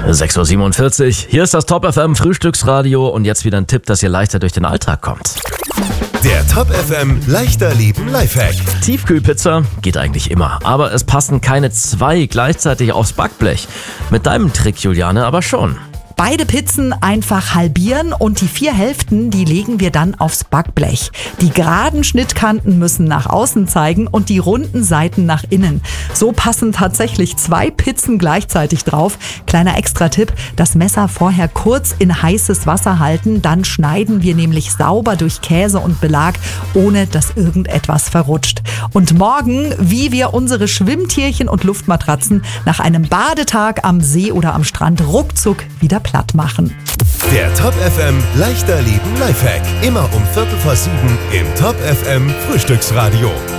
6.47 Uhr, hier ist das Top FM Frühstücksradio und jetzt wieder ein Tipp, dass ihr leichter durch den Alltag kommt. Der Top FM leichter leben Lifehack. Tiefkühlpizza geht eigentlich immer, aber es passen keine 2 gleichzeitig aufs Backblech. Mit deinem Trick, Juliane, aber schon. Beide Pizzen einfach halbieren und die 4 Hälften, die legen wir dann aufs Backblech. Die geraden Schnittkanten müssen nach außen zeigen und die runden Seiten nach innen. So passen tatsächlich 2 Pizzen gleichzeitig drauf. Kleiner Extra-Tipp, das Messer vorher kurz in heißes Wasser halten, dann schneiden wir nämlich sauber durch Käse und Belag, ohne dass irgendetwas verrutscht. Und morgen, wie wir unsere Schwimmtierchen und Luftmatratzen nach einem Badetag am See oder am Strand ruckzuck wieder platt machen. Der Top FM leichter leben Lifehack. Immer um 6:45 im Top FM Frühstücksradio.